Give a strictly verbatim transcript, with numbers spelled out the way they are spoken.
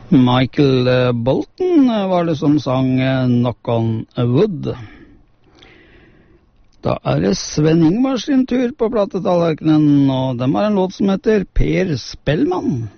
Michael Bolton var det som sang Knock on Wood. Da er det Sven Ingvars sin tur på platetallerkenen, og de har en låt som heter Per Spellmann.